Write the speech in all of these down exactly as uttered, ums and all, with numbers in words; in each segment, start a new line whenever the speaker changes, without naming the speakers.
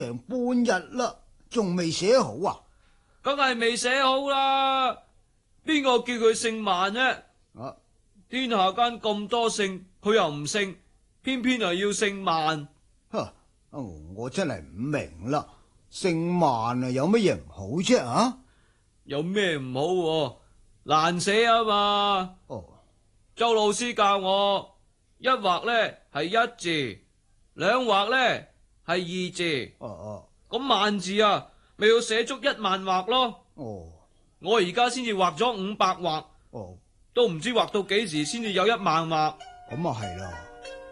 成半日啦，仲未寫好啊？
梗係未寫好啦，邊個叫佢姓萬呢？
啊，
天下間咁多姓，佢又唔姓，偏偏係要姓萬。
呵，我真係唔明啦，姓萬啊有乜嘢唔好啫？啊，
有咩唔好啊？難寫啊嘛。
哦，
周老師教我，一畫呢係一字，兩畫呢係二字。
哦哦，
咁萬字啊，咪要寫足一萬畫咯。
哦，
我而家先至畫咗五百畫，
哦，
都唔知畫到幾時先至有一萬畫。
咁啊係啦。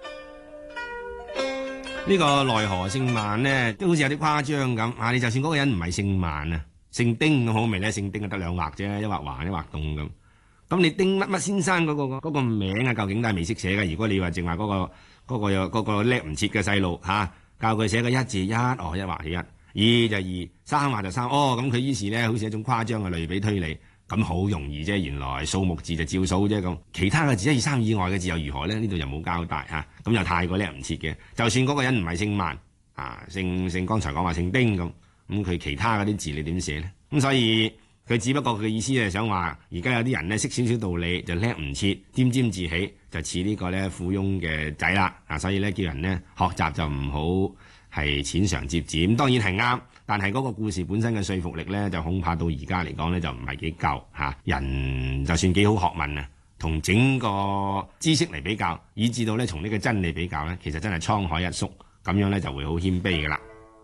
呢個奈何姓萬呢，都好似有啲誇張咁啊！你就算嗰個人唔係姓萬啊，姓丁咁好味咧，姓丁就得兩畫啫，一畫橫一畫棟咁。咁你丁乜乜先生嗰、嗰個、嗰個名啊，究竟都係未識寫嘅。如果你話淨話嗰個嗰、嗰個有嗰個叻唔切嘅細路嚇，教佢寫個一字一，哦一畫起一，二就二，三畫就三，哦咁佢於是咧好似一種誇張嘅類比推理。咁好容易啫，原來數目字就照數啫咁，其他嘅字一二三以外嘅字又如何咧？呢度又冇交代嚇，咁、啊、又太過叻唔切嘅。就算嗰個人唔係姓萬啊，姓姓剛才講話姓丁咁，咁佢其他嗰啲字你點寫咧？咁所以佢只不過佢嘅意思係想話，而家有啲人咧識少少道理就叻唔切，沾沾自喜，就似呢個咧富翁嘅仔啦啊！所以咧叫人咧學習就唔好係淺嘗輒止，咁當然係啱。但係嗰個故事本身嘅說服力咧，就恐怕到而家嚟講咧，就唔係幾夠嚇。人就算幾好學問啊，同整個知識嚟比較，以至到咧從呢個真理比較咧，其實真係滄海一粟，咁樣咧就會好謙卑㗎啦。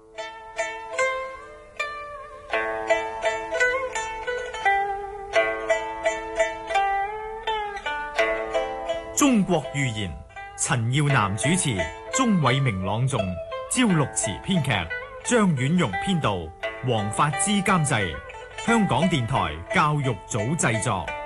中國寓言，陳耀南主持，鍾偉明朗誦，焦六慈編劇，張婉容編導，黃發之監製，香港電台教育組製作。